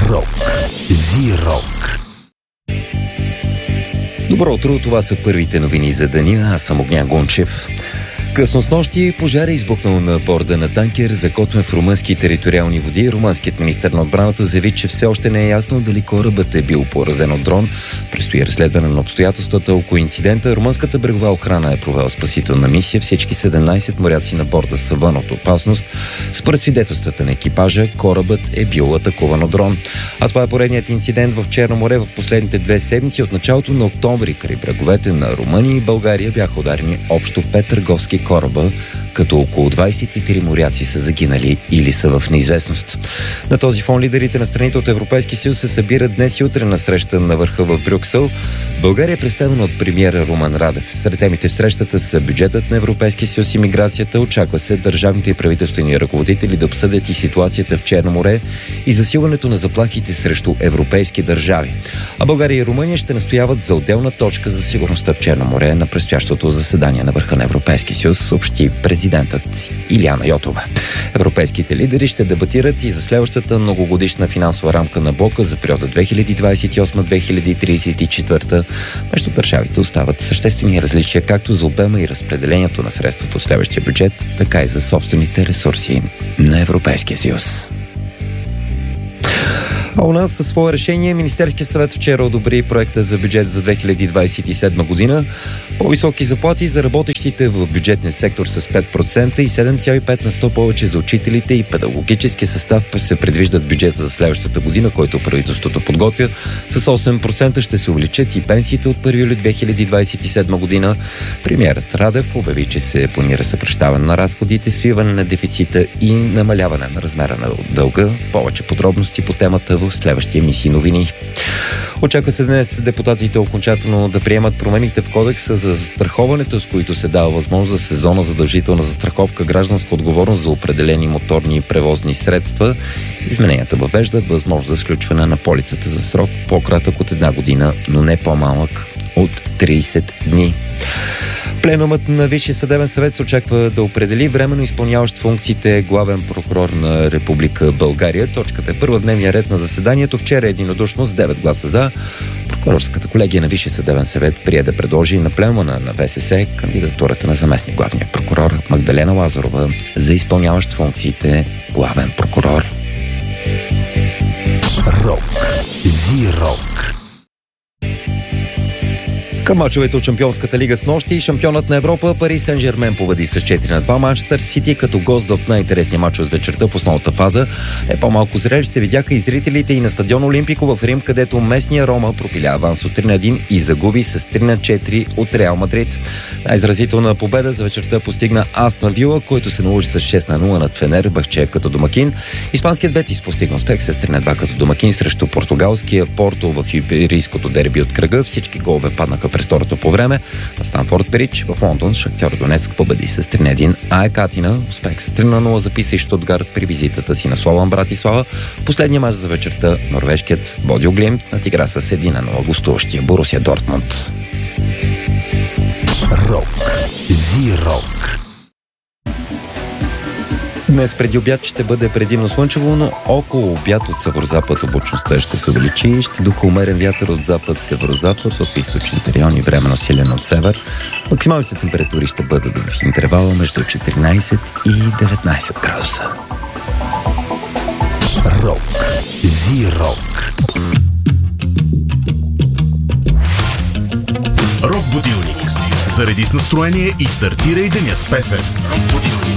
Рок. Зи-рок. Добро утро, това са първите новини за деня. Аз съм Огнян Гончев. Късно снощи пожар е избухнал на борда на танкер, закотвен в румънски териториални води. Румънският министър на отбраната заяви, че все още не е ясно дали корабът е бил поразен от дрон. Предстои разследване на обстоятелствата около инцидента. Румънската брегова охрана е провела спасителна мисия. Всички 17 моряци на борда са вън от опасност. Според свидетелствата на екипажа, корабът е бил атакуван от дрон. А това е поредният инцидент в Черно море в последните 2 седмици. От началото на октомври край бреговете на Румъния и България бяха ударени общо 5 търговски кораба, като около 23 моряци са загинали или са в неизвестност. На този фон лидерите на страните от Европейския съюз се събират днес и утре на среща на върха в Брюксел. България е представена от премиера Румен Радев. Сред темите в срещата са бюджетът на Европейския съюз и миграцията. Очаква се държавните и правителствени ръководители да обсъдят и ситуацията в Черно море и засилването на заплахите срещу европейски държави. А България и Румъния ще настояват за отделна точка за сигурността в Черно море на предстоящото заседание на върха на Европейския съюз, съобщи президентът Илияна Йотова. Европейските лидери ще дебатират и за следващата многогодишна финансова рамка на блока за периода 2028-2034. Между държавите остават съществени различия както за обема и разпределението на средствата от следващия бюджет, така и за собствените ресурси на Европейския съюз. А у нас със свое решение Министерския съвет вчера одобри проекта за бюджет за 2027 година. По-високи заплати за работещите в бюджетния сектор с 5% и 7,5 на 100 повече за учителите и педагогически състав се предвиждат бюджета за следващата година, който правителството подготвя. С 8% ще се увеличат и пенсиите от 1 юли 2027 година. Премиерът Радев обяви, че се планира съкращаване на разходите, свиване на дефицита и намаляване на размера на дълга. Повече подробности по темата в следващия емисии новини. Очаква се днес депутатите окончателно да приемат промените в кодекса за застраховането, с които се дава възможност за сезонна задължителна застраховка, гражданска отговорност за определени моторни превозни средства. Измененията въвеждат възможност за сключване на полицата за срок по-кратък от 1 година, но не по-малък от 30 дни. Пленумът на Висшия съдебен съвет се очаква да определи временно изпълняващ функциите главен прокурор на Република България. Точката е първа в дневния ред на заседанието. Вчера единодушно с 9 гласа за прокурорската колегия на Висшия съдебен съвет прие да предложи на пленума на ВСС кандидатурата на заместник главния прокурор Магдалена Лазарова за изпълняващ функциите главен прокурор. Рок. Зи-рок. Към мачовете от Шампионската лига с нощи, шампионът на Европа Пари Сен-Жермен победи с 4-2 Манчестър Сити, като гост в най-интересния мач от вечерта в основната фаза. По-малко зрелище видяха и зрителите и на стадион Олимпико в Рим, където местния Рома пропиля аванс от 3-1 и загуби с 3-4 от Реал Мадрид. Най-изразителна победа за вечерта постигна Астън Вила, който се наложи с 6-0 над Фенербахче като домакин. Испанският Бетис постигна успех с 3-2 като домакин срещу португалския Порто в иберийското дерби от кръга. Всички голове паднаха през второто по време. На Станфорд Бридж в Лондон Шахтьор Донецк победи с 3-1 АЕК Атина. Успех с 3-0 записа и Штутгарт при визитата си на Слован Братислава. Последния мач за вечерта норвежкият Бодил Глимт надигра с 1-0 гостуващия Борусия Дортмунд. Рок. Зи-рок. Днес преди обяд ще бъде предимно слънчево, но около обяд от северозапад облачността ще се увеличи. Ще духа умерен вятър от запад-северозапад, в източните райони временно силен от север. Максималните температури ще бъдат в интервала между 14 и 19 градуса. Рок. Зи-рок. Рок будилник. Зареди с настроение и стартирай деня с песен.